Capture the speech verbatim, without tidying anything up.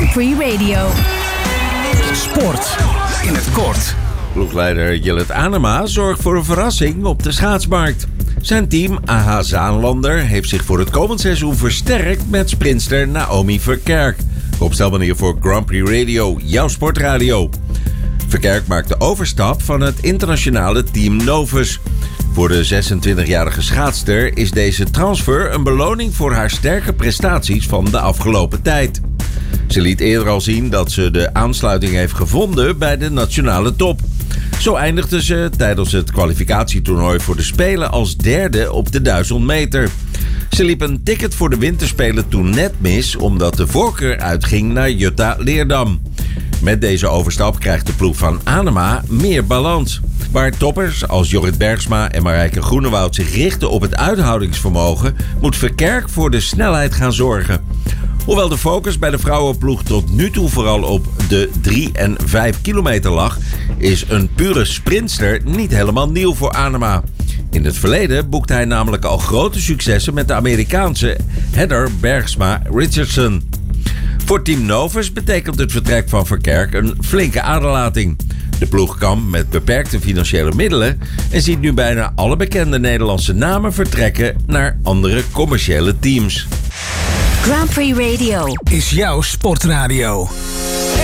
Grand Prix Radio. Sport in het kort. Ploegleider Jillet Anema zorgt voor een verrassing op de schaatsmarkt. Zijn team A H Zaanlander heeft zich voor het komend seizoen versterkt met sprinter Naomi Verkerk. Opstelmanier voor Grand Prix Radio, jouw sportradio. Verkerk maakt de overstap van het internationale team Novus. Voor de zesentwintigjarige schaatster is deze transfer een beloning voor haar sterke prestaties van de afgelopen tijd. Ze liet eerder al zien dat ze de aansluiting heeft gevonden bij de nationale top. Zo eindigde ze tijdens het kwalificatietoernooi voor de Spelen als derde op de duizend meter. Ze liep een ticket voor de winterspelen toen net mis, omdat de voorkeur uitging naar Jutta Leerdam. Met deze overstap krijgt de ploeg van Anema meer balans. Waar toppers als Jorrit Bergsma en Marijke Groenewoud zich richten op het uithoudingsvermogen, moet Verkerk voor de snelheid gaan zorgen. Hoewel de focus bij de vrouwenploeg tot nu toe vooral op de drie en vijf kilometer lag, is een pure sprinter niet helemaal nieuw voor Anema. In het verleden boekte hij namelijk al grote successen met de Amerikaanse Heather Bergsma Richardson. Voor Team Novus betekent het vertrek van Verkerk een flinke aderlating. De ploeg kampt met beperkte financiële middelen en ziet nu bijna alle bekende Nederlandse namen vertrekken naar andere commerciële teams. Grand Prix Radio is jouw sportradio.